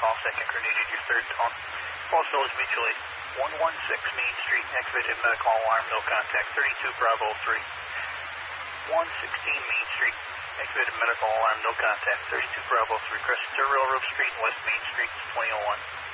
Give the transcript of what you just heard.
call, second grenaded, your third tone. Also is mutual aid. 116 Main Street, activated medical alarm, no contact, 32 Bravo 3. 116 Main Street, activated medical alarm, no contact, 32 Bravo 3. Crescent Railroad Street, West Main Street, 2001.